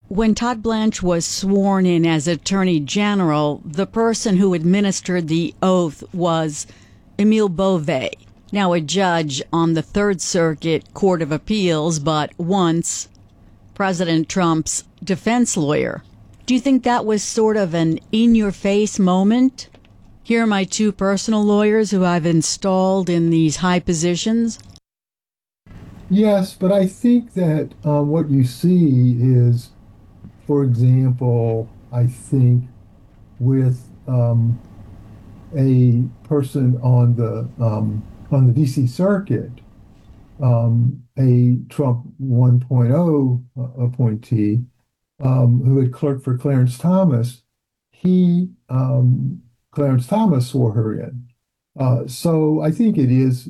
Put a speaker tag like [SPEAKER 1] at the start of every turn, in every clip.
[SPEAKER 1] When Todd Blanche was sworn in as Attorney General, the person who administered the oath was Emile Beauvais, now a judge on the Third Circuit Court of Appeals, but once President Trump's defense lawyer. Do you think that was sort of an in-your-face moment? Here are my two personal lawyers who I've installed in these high positions.
[SPEAKER 2] Yes, but I think that what you see is, for example, I think with a person on the D.C. Circuit, a Trump 1.0 appointee who had clerked for Clarence Thomas, Clarence Thomas swore her in. So I think it is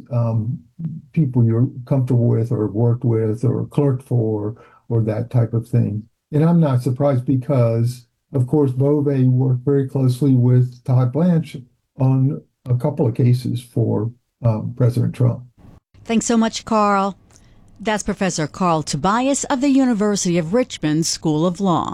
[SPEAKER 2] people you're comfortable with or worked with or clerked for or that type of thing. And I'm not surprised because, of course, Beauvais worked very closely with Todd Blanche on a couple of cases for President Trump.
[SPEAKER 1] Thanks so much, Carl. That's Professor Carl Tobias of the University of Richmond School of Law.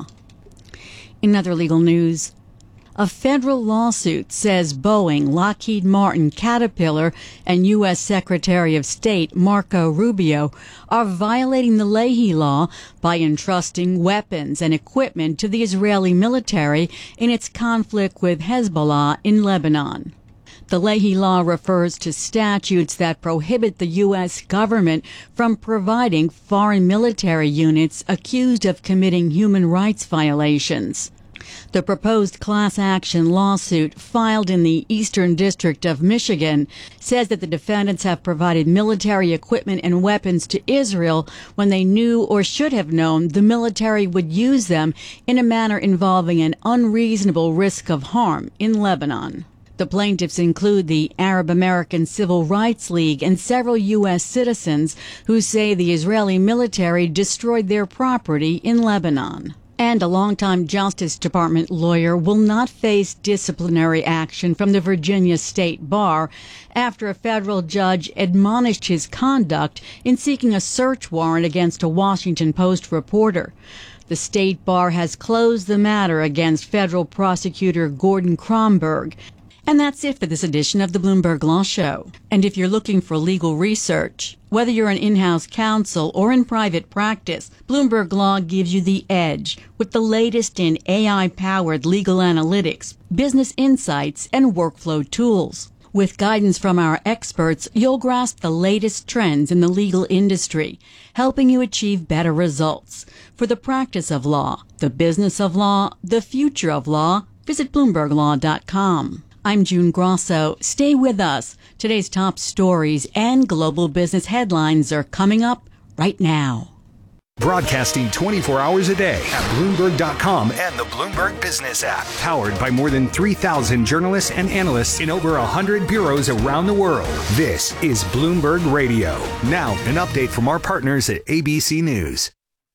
[SPEAKER 1] In other legal news, a federal lawsuit says Boeing, Lockheed Martin, Caterpillar, and U.S. Secretary of State Marco Rubio are violating the Leahy Law by entrusting weapons and equipment to the Israeli military in its conflict with Hezbollah in Lebanon. The Leahy Law refers to statutes that prohibit the U.S. government from providing foreign military units accused of committing human rights violations. The proposed class action lawsuit filed in the Eastern District of Michigan says that the defendants have provided military equipment and weapons to Israel when they knew or should have known the military would use them in a manner involving an unreasonable risk of harm in Lebanon. The plaintiffs include the Arab American Civil Rights League and several U.S. citizens who say the Israeli military destroyed their property in Lebanon. And a longtime Justice Department lawyer will not face disciplinary action from the Virginia State Bar after a federal judge admonished his conduct in seeking a search warrant against a Washington Post reporter. The State Bar has closed the matter against federal prosecutor Gordon Kromberg. And that's it for this edition of the Bloomberg Law Show. And if you're looking for legal research, whether you're an in-house counsel or in private practice, Bloomberg Law gives you the edge with the latest in AI-powered legal analytics, business insights, and workflow tools. With guidance from our experts, you'll grasp the latest trends in the legal industry, helping you achieve better results. For the practice of law, the business of law, the future of law, visit BloombergLaw.com. I'm June Grosso. Stay with us. Today's top stories and global business headlines are coming up right now.
[SPEAKER 3] Broadcasting 24 hours a day at Bloomberg.com and the Bloomberg Business app. Powered by more than 3,000 journalists and analysts in over 100 bureaus around the world. This is Bloomberg Radio. Now, an update from our partners at ABC News.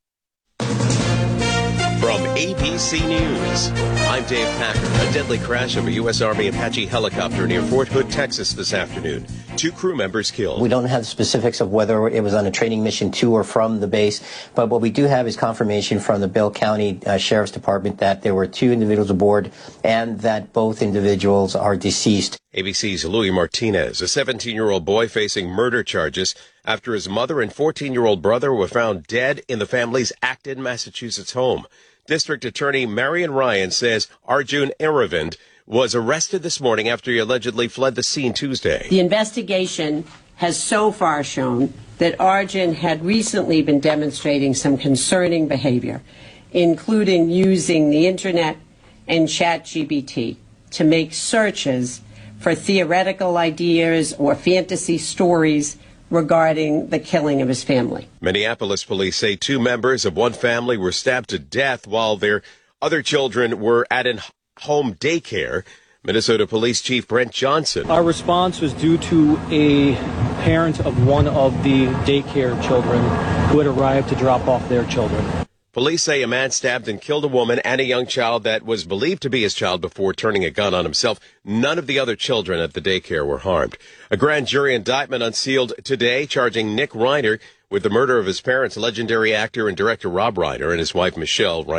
[SPEAKER 4] From ABC News, I'm Dave Packer. A deadly crash of a U.S. Army Apache helicopter near Fort Hood, Texas this afternoon. 2 crew members killed.
[SPEAKER 5] We don't have specifics of whether it was on a training mission to or from the base, but what we do have is confirmation from the Bell County Sheriff's Department that there were 2 individuals aboard and that both individuals are deceased.
[SPEAKER 4] ABC's Louis Martinez, a 17-year-old boy facing murder charges after his mother and 14-year-old brother were found dead in the family's Acton, Massachusetts home. District Attorney Marion Ryan says Arjun Aravind was arrested this morning after he allegedly fled the scene Tuesday.
[SPEAKER 6] The investigation has so far shown that Arjun had recently been demonstrating some concerning behavior, including using the internet and ChatGPT to make searches for theoretical ideas or fantasy stories regarding the killing of his family.
[SPEAKER 4] Minneapolis police say 2 members of one family were stabbed to death while their other children were at an home daycare. Minnesota Police Chief Brent Johnson.
[SPEAKER 7] Our response was due to a parent of one of the daycare children who had arrived to drop off their children.
[SPEAKER 4] Police say a man stabbed and killed a woman and a young child that was believed to be his child before turning a gun on himself. None of the other children at the daycare were harmed. A grand jury indictment unsealed today charging Nick Reiner with the murder of his parents, legendary actor and director Rob Reiner, and his wife Michelle Reiner.